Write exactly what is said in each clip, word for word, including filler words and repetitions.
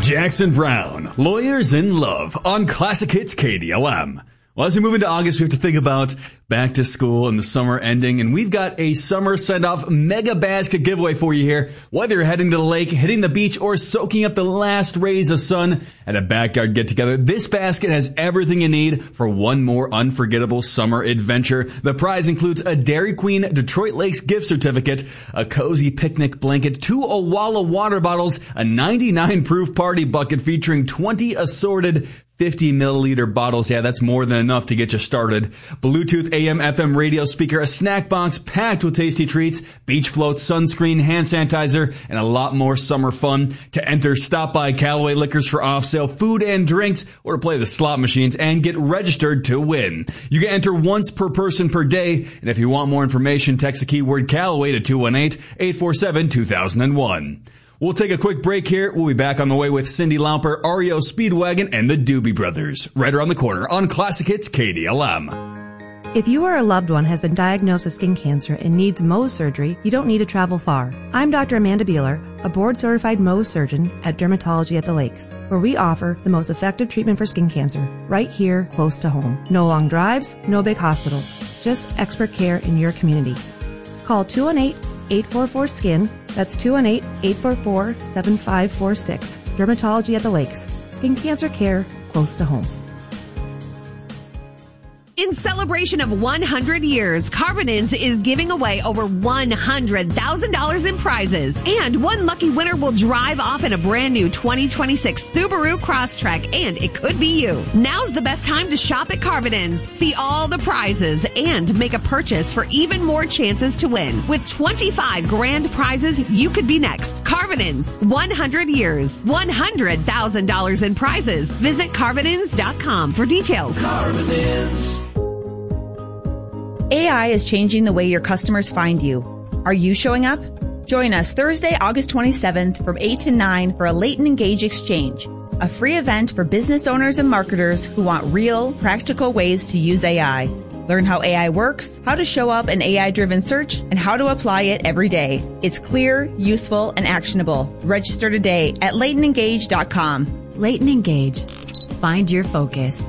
Jackson Brown, Lawyers in Love on Classic Hits K D L M. Well, as we move into August, we have to think about back to school and the summer ending, and we've got a summer send-off mega basket giveaway for you here. Whether you're heading to the lake, hitting the beach, or soaking up the last rays of sun at a backyard get-together, this basket has everything you need for one more unforgettable summer adventure. The prize includes a Dairy Queen Detroit Lakes gift certificate, a cozy picnic blanket, two Owala water bottles, a ninety-nine proof party bucket featuring twenty assorted fifty milliliter bottles. Yeah, that's more than enough to get you started. Bluetooth A M F M radio speaker, a snack box packed with tasty treats, beach floats, sunscreen, hand sanitizer, and a lot more summer fun. To enter, stop by Callaway Liquors for off sale food and drinks, or to play the slot machines and get registered to win. You can enter once per person per day, and if you want more information, text the keyword Callaway to two one eight, eight four seven, two thousand one. We'll take a quick break here. We'll be back on the way with Cyndi Lauper, R E O Speedwagon, and the Doobie Brothers. Right around the corner on Classic Hits K D L M. If you or a loved one has been diagnosed with skin cancer and needs Mohs surgery, you don't need to travel far. I'm Doctor Amanda Beeler, a board-certified Mohs surgeon at Dermatology at the Lakes, where we offer the most effective treatment for skin cancer, right here, close to home. No long drives, no big hospitals, just expert care in your community. Call two one eight, eight four four, S K I N. That's two one eight, eight four four, seven five four six. Dermatology at the Lakes. Skin cancer care close to home. In celebration of one hundred years, Carvinins is giving away over one hundred thousand dollars in prizes. And one lucky winner will drive off in a brand new twenty twenty-six Subaru Crosstrek, and it could be you. Now's the best time to shop at Carvinins. See all the prizes and make a purchase for even more chances to win. With twenty-five grand prizes, you could be next. Carvinins, one hundred years, one hundred thousand dollars in prizes. Visit Carvinins dot com for details. Carvinins. A I is changing the way your customers find you. Are you showing up? Join us Thursday, August twenty-seventh from eight to nine for a Latent Engage Exchange, a free event for business owners and marketers who want real, practical ways to use A I. Learn how A I works, how to show up in A I-driven search, and how to apply it every day. It's clear, useful, and actionable. Register today at latent engage dot com. Latent Engage. Find your focus.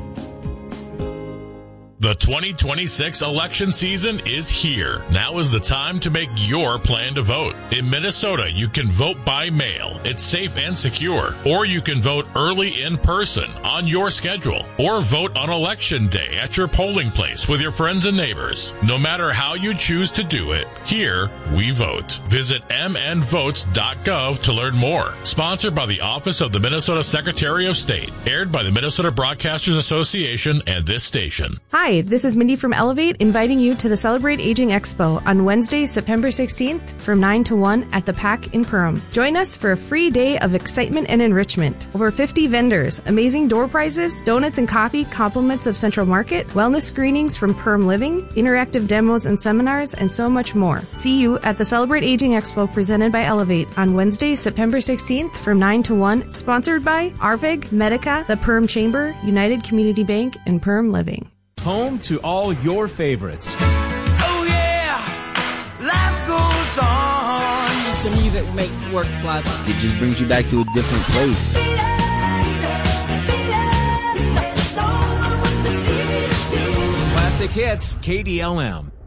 The twenty twenty-six election season is here. Now is the time to make your plan to vote. In Minnesota, you can vote by mail. It's safe and secure. Or you can vote early in person on your schedule. Or vote on election day at your polling place with your friends and neighbors. No matter how you choose to do it, here we vote. Visit m n votes dot gov to learn more. Sponsored by the Office of the Minnesota Secretary of State. Aired by the Minnesota Broadcasters Association and this station. Hi, this is Mindy from Elevate, inviting you to the Celebrate Aging Expo on Wednesday, September sixteenth from nine to one at the Pack in Perham. Join us for a free day of excitement and enrichment. Over fifty vendors, amazing door prizes, donuts and coffee, compliments of Central Market, wellness screenings from Perham Living, interactive demos and seminars, and so much more. See you at the Celebrate Aging Expo presented by Elevate on Wednesday, September sixteenth from nine to one, sponsored by Arvig, Medica, the Perham Chamber, United Community Bank, and Perham Living. Home to all your favorites. Oh yeah, life goes on. It's the music that makes work fly. It just brings you back to a different place. Classic Hits, K D L M.